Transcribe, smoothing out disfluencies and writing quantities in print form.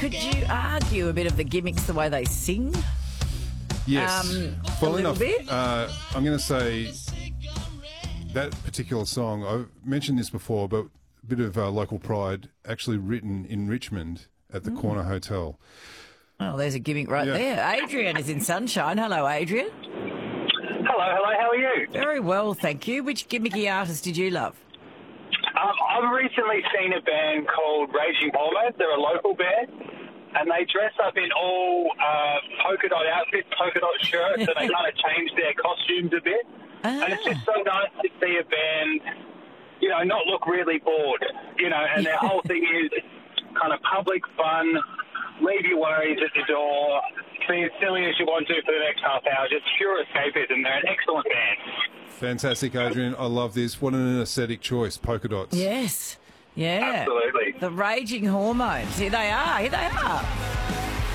Could you argue a bit of the gimmicks, the way they sing? Yes. A little bit? I'm going to say that particular song, I've mentioned this before, but a bit of local pride, actually written in Richmond at the Corner Hotel. Oh, there's a gimmick right there. Adrian is in Sunshine. Hello, Adrian. Hello, how are you? Very well, thank you. Which gimmicky artist did you love? I've recently seen a band called Raging Hormones. They're a local band, and they dress up in all polka dot outfits, polka dot shirts, and they kind of change their costumes a bit. And it's just so nice to see a band, not look really bored, and their whole thing is kind of public fun, leave your worries at the door, be as silly as you want to for the next half hour, just pure escapism. They're an excellent band. Fantastic, Adrian. I love this. What an aesthetic choice, polka dots. Yes. Yeah. Absolutely. The Raging Hormones. Here they are.